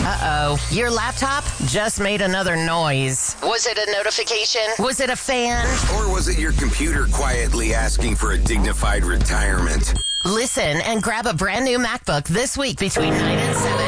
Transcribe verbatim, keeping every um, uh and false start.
Uh-oh. Your laptop just made another noise. Was it a notification? Was it a fan? Or was it your computer quietly asking for a dignified retirement? Listen and grab a brand new MacBook this week between nine and seven.